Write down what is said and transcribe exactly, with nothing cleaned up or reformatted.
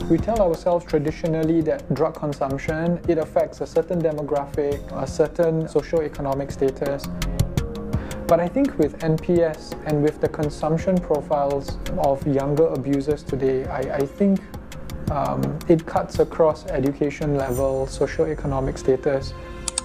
We tell ourselves traditionally that drug consumption, it affects a certain demographic, a certain socio-economic status. But I think with N P S and with the consumption profiles of younger abusers today, I, I think um, it cuts across education level, socio-economic status,